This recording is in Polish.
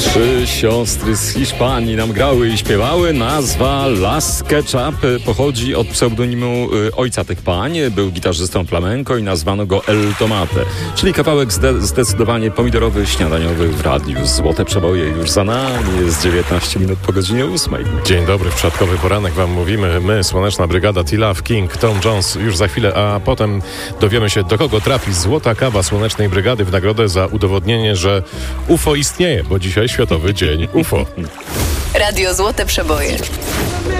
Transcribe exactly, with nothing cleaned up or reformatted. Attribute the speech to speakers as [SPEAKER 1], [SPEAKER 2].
[SPEAKER 1] Trzy siostry z Hiszpanii nam grały i śpiewały. Nazwa Las Ketchup pochodzi od pseudonimu ojca tych pań. Był gitarzystą flamenco i nazwano go El Tomate, czyli kawałek zde- zdecydowanie pomidorowy, śniadaniowy w radiu. Złote przeboje już za nami. Jest dziewiętnaście minut po godzinie ósmej.
[SPEAKER 2] Dzień dobry, w czwartkowy poranek wam mówimy. My, Słoneczna Brygada, T-Love, King, Tom Jones już za chwilę, a potem dowiemy się, do kogo trafi złota kawa Słonecznej Brygady w nagrodę za udowodnienie, że U F O istnieje, bo dzisiaj Światowy Dzień U F O.
[SPEAKER 3] Radio Złote Przeboje.